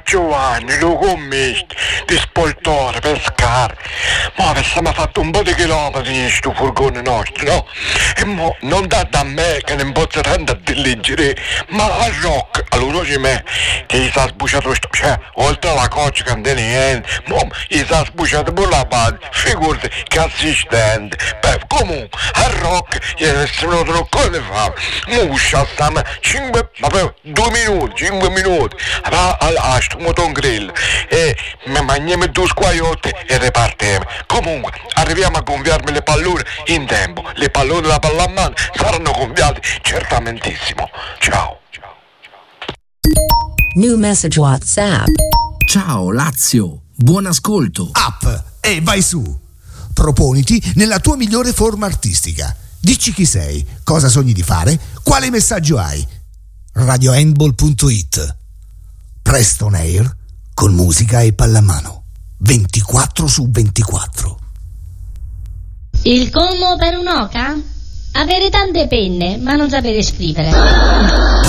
Giovanni, lo commesti, di spoltore, pescare. Ma avessimo fatto un po' di chilometri in sto furgone nostro, no? E mo non da me che non posso tanto a diligere, ma a Rock, allora c'è me, che gli sa sbucciato sto, cioè, oltre alla coccia che non tiene niente, mo gli sa sbucciato pure la base, figurati che assistente. Beh, comunque, a Rock gli è venuto un colle fa, mo usciamo 5 minuti, a sto moton grill, e mi mangiamo due squagliotti e ripartiamo. Comunque, arriviamo a gonfiarmi le pallone in tempo, le pallone della pallamano saranno gonfiate certamentissimo. Ciao. New message WhatsApp. Ciao Lazio, buon ascolto. Up e vai su. Proponiti nella tua migliore forma artistica. Dici chi sei, cosa sogni di fare, quale messaggio hai. radiohandball.it. Preston Air con musica e pallamano 24/24. Il colmo per un'oca? Avere tante penne ma non sapere scrivere.